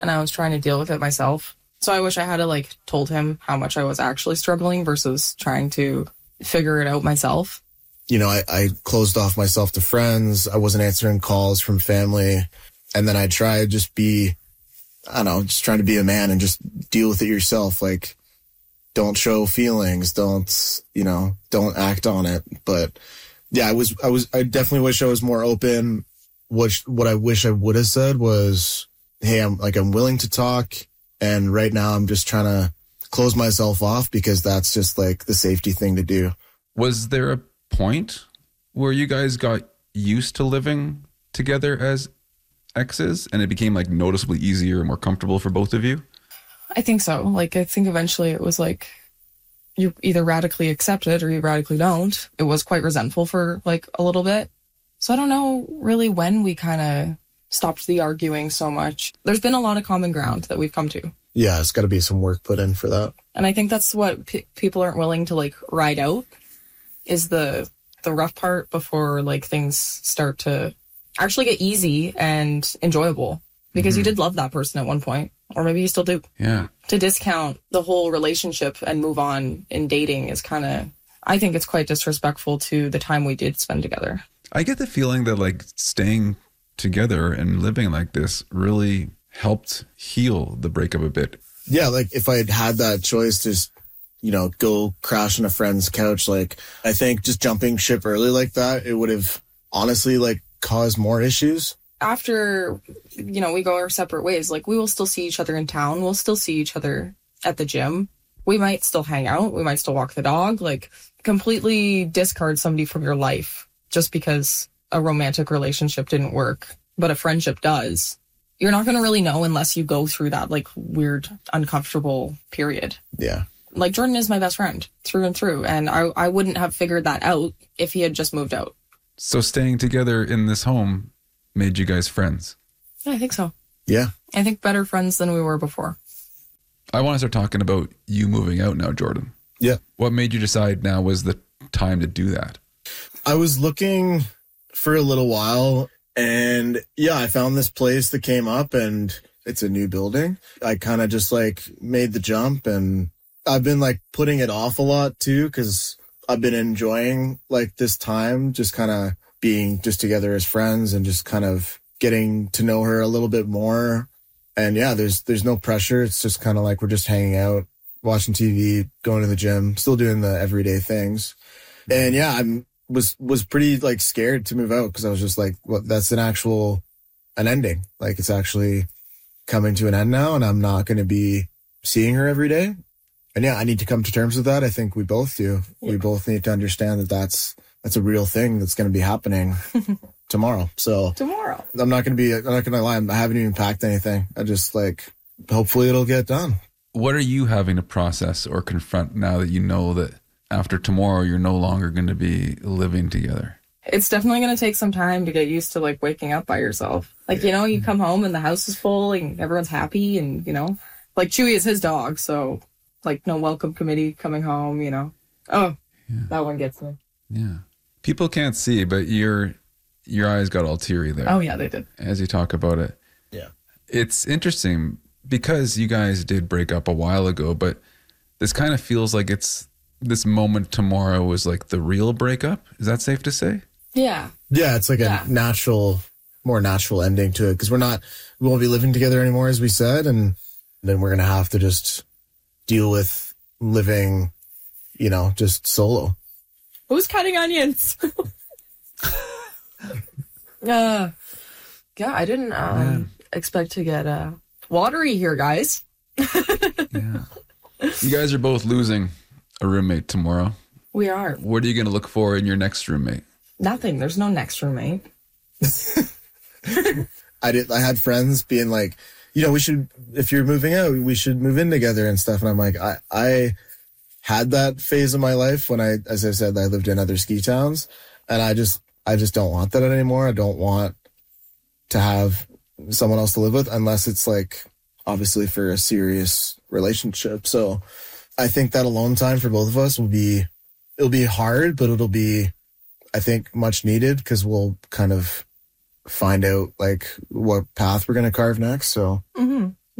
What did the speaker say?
and I was trying to deal with it myself. So I wish I had to like told him how much I was actually struggling versus trying to figure it out myself. You know, I closed off myself to friends. I wasn't answering calls from family. And then I tried just trying to be a man and just deal with it yourself. Like, don't show feelings. Don't act on it. But yeah, I definitely wish I was more open. What I wish I would have said was, hey, I'm willing to talk. And right now I'm just trying to close myself off because that's just like the safety thing to do. Was there a point where you guys got used to living together as exes and it became like noticeably easier and more comfortable for both of you? I think so. Like, I think eventually it was like you either radically accept it or you radically don't. It was quite resentful for like a little bit. So I don't know really when we kind of stopped the arguing so much. There's been a lot of common ground that we've come to. Yeah, it's got to be some work put in for that. And I think that's what people aren't willing to like ride out is the rough part before like things start to actually get easy and enjoyable because you did love that person at one point, or maybe you still do. Yeah. To discount the whole relationship and move on in dating is I think it's quite disrespectful to the time we did spend together. I get the feeling that like staying together and living like this really helped heal the breakup a bit. Yeah, like if I had had that choice to just, go crash on a friend's couch, like I think just jumping ship early like that, it would have honestly like caused more issues. After, we go our separate ways, like we will still see each other in town. We'll still see each other at the gym. We might still hang out. We might still walk the dog. Like completely discard somebody from your life just because a romantic relationship didn't work, but a friendship does. You're not going to really know unless you go through that like weird, uncomfortable period. Yeah. Like Jordan is my best friend through and through. And I wouldn't have figured that out if he had just moved out. So staying together in this home made you guys friends? Yeah, I think so. Yeah. I think better friends than we were before. I want to start talking about you moving out now, Jordan. Yeah. What made you decide now was the time to do that? I was looking for a little while and yeah, I found this place that came up and it's a new building. I kind of just like made the jump and I've been like putting it off a lot too because I've been enjoying like this time just kind of being just together as friends and just kind of getting to know her a little bit more. And yeah, there's no pressure. It's just kind of like we're just hanging out, watching TV, going to the gym, still doing the everyday things. And yeah, was pretty like scared to move out because I was just like, well, that's an ending. Like it's actually coming to an end now and I'm not going to be seeing her every day. And yeah, I need to come to terms with that. I think we both do. Yeah. We both need to understand that that's a real thing that's going to be happening tomorrow. So I'm not going to lie. I haven't even packed anything. I just like, hopefully it'll get done. What are you having to process or confront now that you know that after tomorrow, you're no longer going to be living together? It's definitely going to take some time to get used to like waking up by yourself. Like, you come home and the house is full and everyone's happy and, like Chewy is his dog. So like no welcome committee coming home, Oh, yeah. That one gets me. Yeah. People can't see, but your eyes got all teary there. Oh yeah, they did. As you talk about it. Yeah. It's interesting because you guys did break up a while ago, but this kind of feels like this moment tomorrow was like the real breakup. Is that safe to say? Yeah. Yeah, it's like a more natural ending to it because we won't be living together anymore, as we said, and then we're going to have to just deal with living, just solo. Who's cutting onions? Yeah, I didn't expect to get watery here, guys. Yeah. You guys are both losing a roommate tomorrow. We are. What are you going to look for in your next roommate? Nothing. There's no next roommate. I had friends being like, we should, if you're moving out, we should move in together and stuff. And I'm like, I had that phase of my life when as I said, I lived in other ski towns and I just don't want that anymore. I don't want to have someone else to live with unless it's like obviously for a serious relationship. So I think that alone time for both of us it'll be hard, but it'll be, I think, much needed because we'll kind of find out like what path we're going to carve next. So